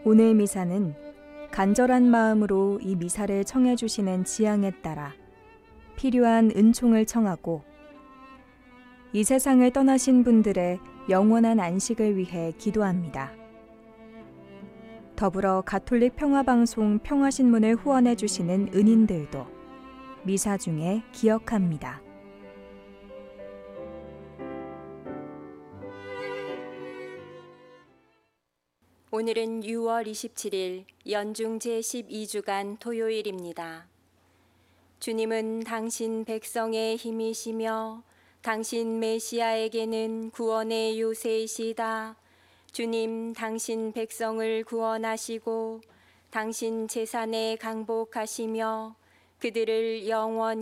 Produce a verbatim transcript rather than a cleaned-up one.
오늘 미사는 간절한 마음으로 이 미사를 청해 주시는 지향에 따라 필요한 은총을 청하고 이 세상을 떠나신 분들의 영원한 안식을 위해 기도합니다. 더불어 가톨릭 평화방송 평화신문을 후원해 주시는 은인들도 미사 중에 기억합니다. 오늘은 유월 이십칠일 연중 제십이 주간 토요일입니다. 주님은 당신 백성의 힘이시며 당신 메시아에게는 구원의 요새이시다. 주님, 당신 백성을 구원하시고 당신 재산에 강복하시며 그들을 영원히